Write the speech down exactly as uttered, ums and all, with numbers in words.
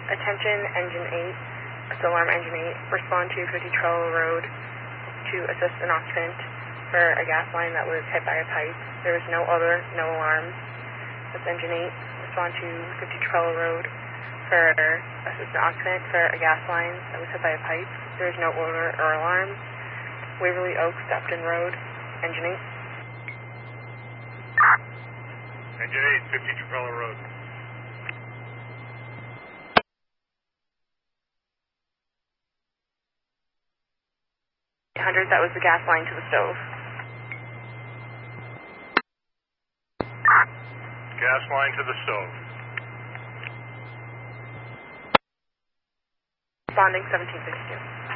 Attention, Engine eight, it's alarm Engine eight, respond to fifty Trello Road to assist an occupant for a gas line that was hit by a pipe. There was no other, no alarms. That's Engine eight, respond to fifty Trello Road for assist an occupant for a gas line that was hit by a pipe. There was no odor or alarms. Waverly Oaks, Dupton Road, Engine eight. Engine eight, fifty Trello Road. eight hundred, that was the gas line to the stove. Gas line to the stove. Responding seventeen fifty-two.